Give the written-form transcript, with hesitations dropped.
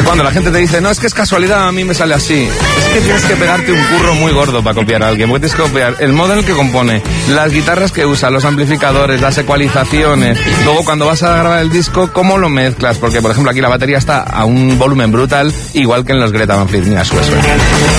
cuando la gente te dice, no, es que es casualidad, a mí me sale así. Es que tienes que pegarte un curro muy gordo para copiar a alguien, porque tienes que copiar el modo en el que compone, las guitarras que usa, los amplificadores, las ecualizaciones. Luego, cuando vas a grabar el disco, ¿cómo lo mezclas? Porque, por ejemplo, aquí la batería está a un volumen brutal, igual que en los Greta Van Fleet. Mira, sube.